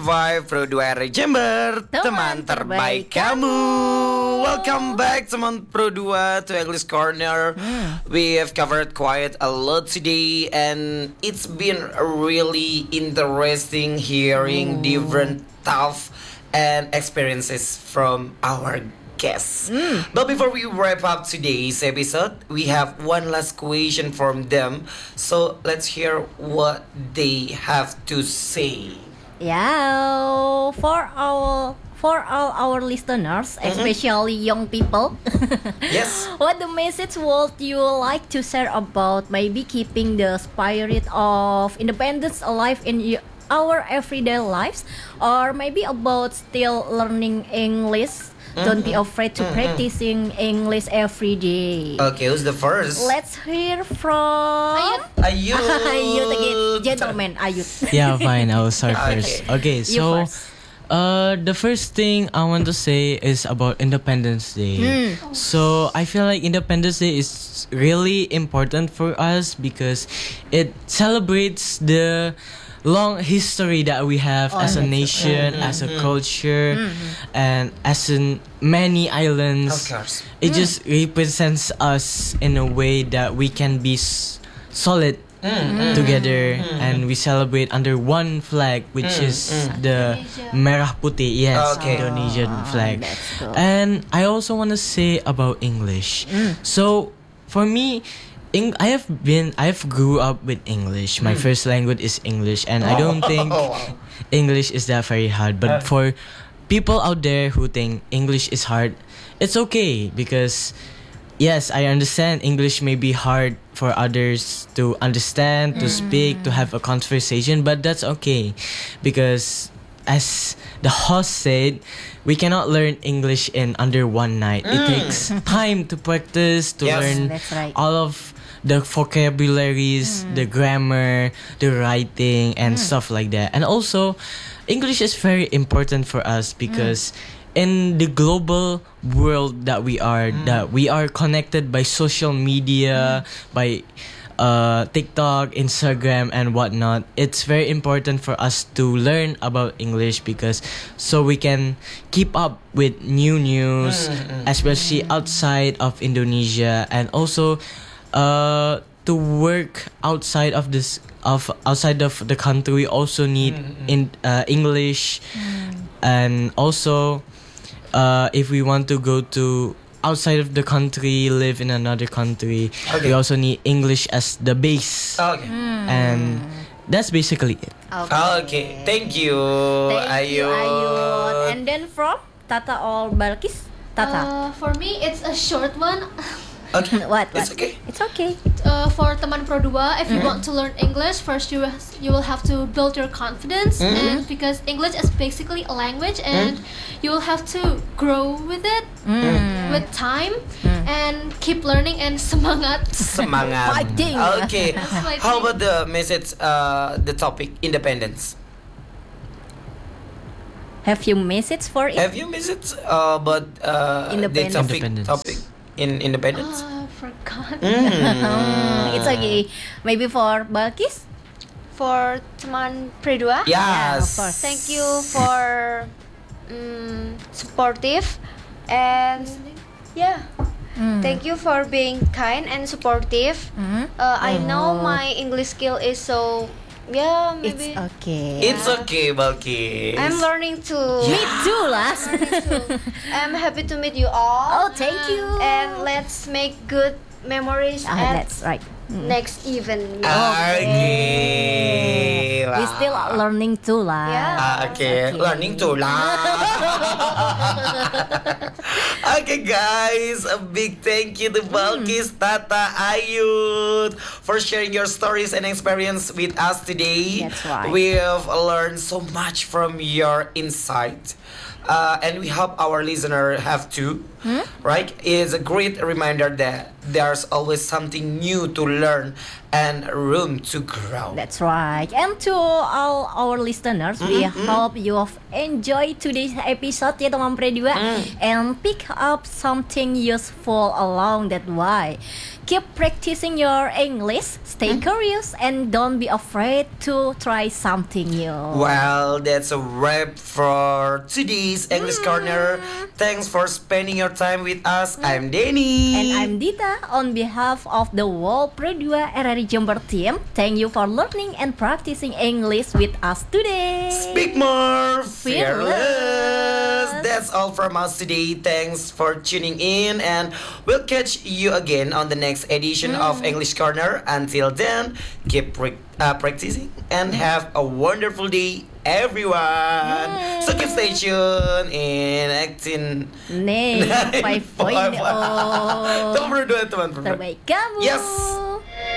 Pro 2 Jember, teman terbaik kamu. Welcome back teman Pro 2 to English Corner. We have covered quite a lot today, and it's been really interesting hearing different stuff and experiences from our guests. But before we wrap up today's episode, we have one last question from them. So let's hear what they have to say. Yeah, for all our listeners, especially young people. Yes. What the message would you like to share about maybe keeping the spirit of independence alive in our everyday lives, or maybe about still learning English? Don't be afraid to practicing English every day. Okay, who's the first? Let's hear from Ayut. Ayut again, gentleman Ayut. Yeah, fine. I will start Okay. first. Okay, You so first. the first thing I want to say is about Independence Day. So I feel like Independence Day is really important for us because it celebrates the long history that we have as a nation, as a culture, and as in many islands. Of course. It just represents us in a way that we can be solid together, and we celebrate under one flag, which is the Merah Putih, Okay. Indonesian flag. That's cool. And I also want to say about English. So for me, I have grew up with English. My first language is English, and I don't think English is that very hard. But for people out there who think English is hard, it's okay because yes, I understand English may be hard for others to understand, to speak, to have a conversation, but that's okay because as the host said, we cannot learn English in under one night. It takes time to practice, to Yes. learn That's right. all of the vocabularies, the grammar, the writing, and stuff like that. And also, English is very important for us because in the global world that we are connected by social media, by TikTok, Instagram, and whatnot. It's very important for us to learn about English because so we can keep up with new news, especially outside of Indonesia, and also to work outside of the country. We also need English, and also if we want to go to outside of the country, live in another country, we also need English as the base. Okay. And that's basically it. Okay. Thank you, Thank you, Ayut. And then from Tata or Balkis? Tata. For me, it's a short one. Okay. What? It's okay. It's okay. For teman Pro 2, if you want to learn English, first you will have to build your confidence, and because English is basically a language, and you will have to grow with it with time, and keep learning and semangat. Semangat. Fighting. Okay. Fighting. How about the message? The topic independence. Have you message for it? Have you message about the Independence. topic in independence? Forgot. It's okay. Maybe for Balkis? For teman Pro 2, Yes. Yeah, of course. thank you for supportive and thank you for being kind and supportive. I know my English skill is so It's maybe okay. It's okay, Balkis. I'm learning to. Me too, Las. I'm happy to meet you all. Oh, thank you. And let's make good memories at That's right. next event. Okay. We still learning too, lah. Yeah. Okay. Learning to laugh. Okay, guys, a big thank you to Balkis, Tata, Ayut for sharing your stories and experience with us today. That's right. We have learned so much from your insight. And we hope our listener have too. Right? It's a great reminder that there's always something new to learn and room to grow. That's right. And to all our listeners, we hope you have enjoyed today's episode ya teman Pro 2 and pick up something useful along that way. Keep practicing your English, stay curious, and don't be afraid to try something new. Well, that's a wrap for today's English Corner. Thanks for spending your time with us. I'm Danny. And I'm Dita. On behalf of the whole Pro2 RRI Jember team, thank you for learning and practicing English with us today. Speak more Fearless. fearless. That's all from us today. Thanks for tuning in, and we'll catch you again on the next edition of English Corner. Until then, keep practicing and have a wonderful day, everyone. So keep stay tuned in acting. Nih, 5.0 Nomor 2 teman-teman. terbaik kamu. Yes.